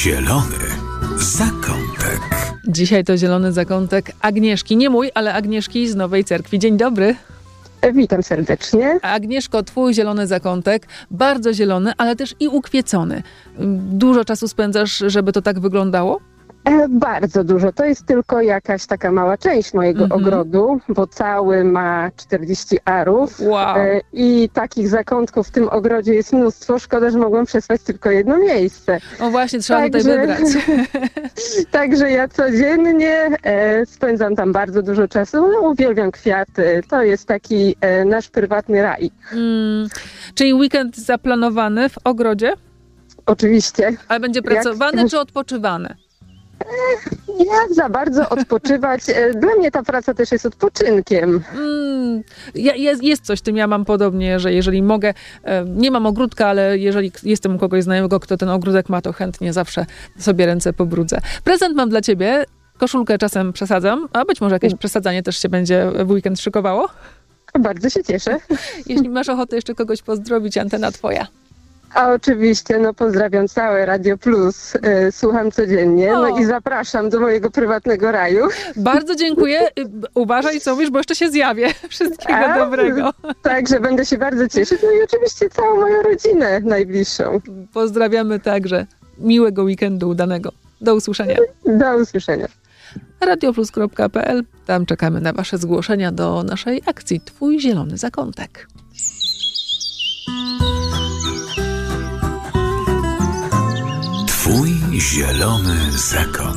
Zielony zakątek. Dzisiaj to zielony zakątek Agnieszki. Nie mój, ale Agnieszki z Nowej Cerkwi. Dzień dobry. Witam serdecznie. Agnieszko, twój zielony zakątek, bardzo zielony, ale też i ukwiecony. Dużo czasu spędzasz, żeby to tak wyglądało? Bardzo dużo. To jest tylko jakaś taka mała część mojego ogrodu, bo cały ma 40 arów. Wow. I takich zakątków w tym ogrodzie jest mnóstwo. Szkoda, że mogłam przesłać tylko jedno miejsce. O właśnie, trzeba tutaj wybrać. Także ja codziennie spędzam tam bardzo dużo czasu. No, uwielbiam kwiaty. To jest taki nasz prywatny raj. Czyli weekend zaplanowany w ogrodzie? Oczywiście. Ale będzie pracowany czy odpoczywany? Nie za bardzo odpoczywać. Dla mnie ta praca też jest odpoczynkiem. Jest coś w tym, ja mam podobnie, że jeżeli mogę, nie mam ogródka, ale jeżeli jestem u kogoś znajomego, kto ten ogródek ma, to chętnie zawsze sobie ręce pobrudzę. Prezent mam dla ciebie. Koszulkę czasem przesadzam, a być może jakieś przesadzanie też się będzie w weekend szykowało. Bardzo się cieszę. Jeśli masz ochotę jeszcze kogoś pozdrowić, antena twoja. A oczywiście, pozdrawiam całe Radio Plus, słucham codziennie, i zapraszam do mojego prywatnego raju. Bardzo dziękuję. Uważaj, co mówisz, bo jeszcze się zjawię. Wszystkiego dobrego. Także będę się bardzo cieszyć, i oczywiście całą moją rodzinę najbliższą. Pozdrawiamy także. Miłego weekendu udanego. Do usłyszenia. Do usłyszenia. radioplus.pl. Tam czekamy na wasze zgłoszenia do naszej akcji Twój zielony zakątek. Twój zielony zakątek.